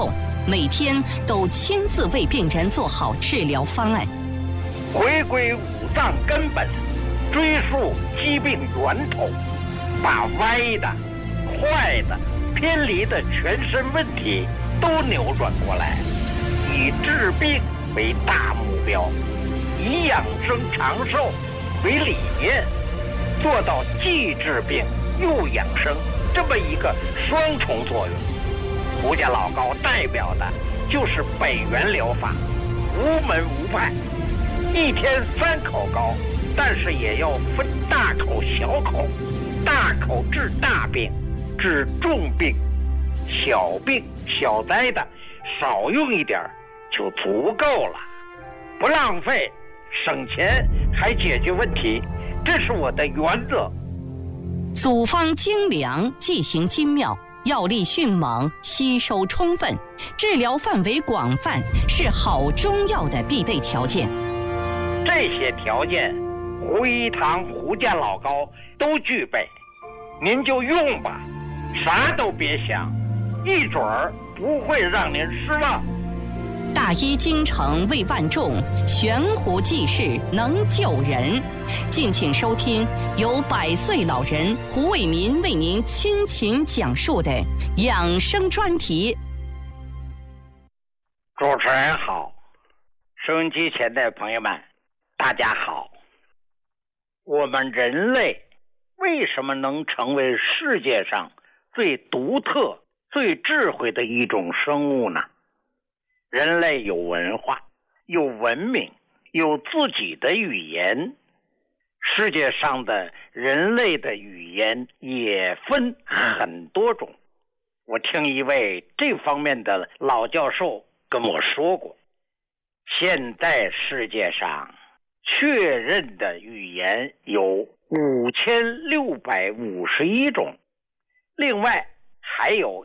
痛，每天都亲自为病人做好治疗方案。 回归五脏根本，追溯疾病源头，把歪的、坏的、偏离的全身问题都扭转过来，以治病为大目标，以养生长寿为理念，做到既治病又养生这么一个双重作用。胡家老高代表的就是北元疗法，无门无派，一天3口高，但是也要分大口小口，大口治大病，治重病，小病小灾的少用一点就足够了，不浪费，省钱还解决问题，这是我的原则。 组方精良，剂型精妙，药力迅猛，吸收充分，治疗范围广泛，是好中药的必备条件。 这些条件，胡一堂、胡家老高都具备，您就用吧，啥都别想，一准儿不会让您失望。 大医精诚为万众，悬壶济世能救人。敬请收听由100岁老人胡伟民为您倾情讲述的养生专题。 主持人好，收音机前的朋友们大家好。我们人类为什么能成为世界上最独特、最智慧的一种生物呢？人类有文化，有文明，有自己的语言。世界上的人类的语言也分很多种。我听一位这方面的老教授跟我说过，现在世界上确认的语言有5651种，另外还有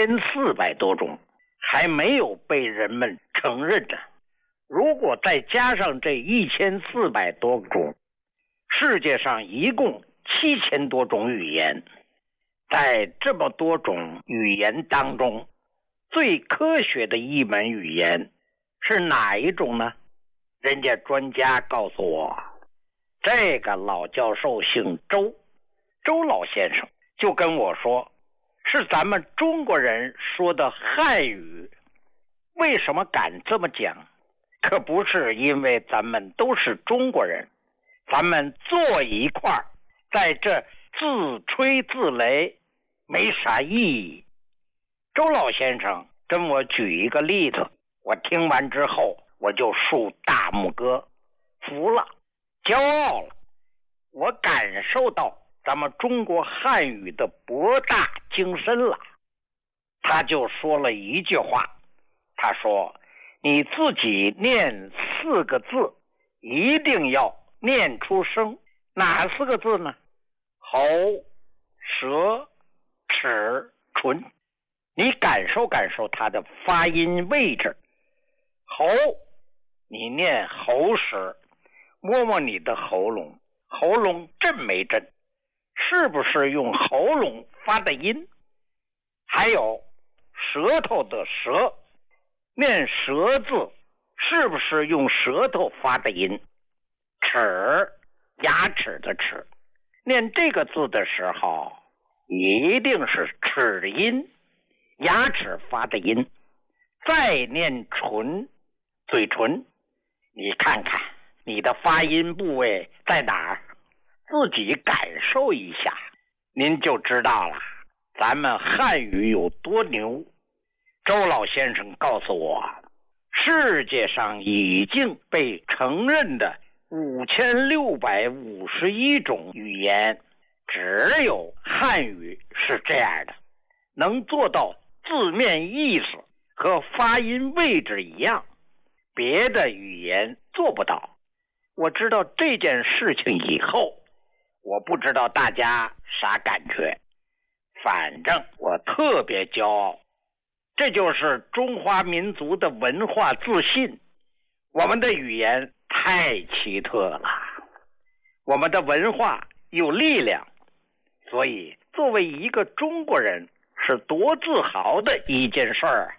1400多种还没有被人们承认的。如果再加上这1400多种，世界上一共7000多种语言。在这么多种语言当中，最科学的一门语言是哪一种呢？人家专家告诉我，这个老教授姓周，周老先生就跟我说，是咱们中国人说的汉语。为什么敢这么讲？可不是因为咱们都是中国人，咱们坐一块儿，在这自吹自擂没啥意义。周老先生跟我举一个例子，我听完之后我就竖大拇哥，服了，骄傲了。我感受到咱们中国汉语的博大精深了。他就说了一句话，他说，你自己念4个字一定要念出声。哪4个字呢？喉、舌、齿、唇。你感受感受它的发音位置。喉，你念喉时，摸摸你的喉咙，喉咙震没震？是不是用喉咙发的音？还有舌头的舌，念舌字是不是用舌头发的音？齿，牙齿的齿，念这个字的时候一定是齿音，牙齿发的音。再念唇，嘴唇，你看看你的发音部位在哪儿，自己感受一下，您就知道了咱们汉语有多牛。周老先生告诉我，世界上已经被承认的5651种语言，只有汉语是这样的，能做到字面意思和发音位置一样，别的语言做不到。我知道这件事情以后，我不知道大家啥感觉，反正我特别骄傲。这就是中华民族的文化自信。我们的语言太奇特了，我们的文化有力量，所以作为一个中国人是多自豪的一件事儿啊！